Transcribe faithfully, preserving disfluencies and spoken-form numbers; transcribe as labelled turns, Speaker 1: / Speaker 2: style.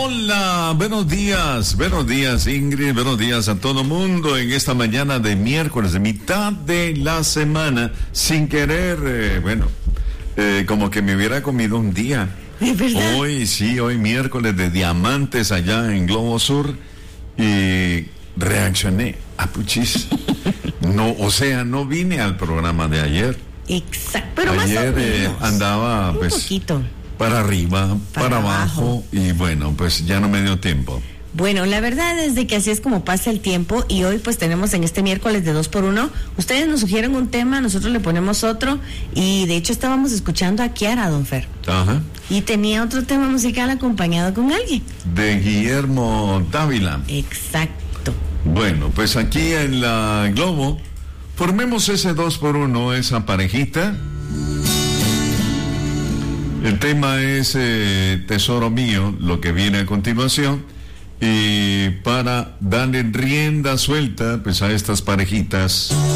Speaker 1: Hola, buenos días, buenos días Ingrid, buenos días a todo mundo en esta mañana de miércoles, de mitad de la semana, sin querer, eh, bueno, eh, como que me hubiera comido un día.
Speaker 2: ¿Es verdad?
Speaker 1: Hoy, sí, hoy miércoles de diamantes allá en Globo Sur y reaccioné a puchis. No, o sea, no vine al programa de ayer.
Speaker 2: Exacto, pero
Speaker 1: ayer
Speaker 2: más o
Speaker 1: eh,
Speaker 2: menos.
Speaker 1: andaba
Speaker 2: un
Speaker 1: pues
Speaker 2: poquito.
Speaker 1: para arriba, para,
Speaker 2: Para
Speaker 1: abajo,
Speaker 2: abajo.
Speaker 1: y bueno, pues ya no me dio tiempo.
Speaker 2: Bueno, la verdad es de que así es como pasa el tiempo y hoy pues tenemos en este miércoles de dos por uno, ustedes nos sugieren un tema, nosotros le ponemos otro y de hecho estábamos escuchando a Kiara, don Fer.
Speaker 1: Ajá.
Speaker 2: Y tenía otro tema musical acompañado con alguien.
Speaker 1: De Guillermo Dávila.
Speaker 2: Exacto.
Speaker 1: Bueno, pues aquí en la Globo, formemos ese dos por uno, esa parejita. El tema es eh, Tesoro Mío, lo que viene a continuación. Y para darle rienda suelta pues a estas parejitas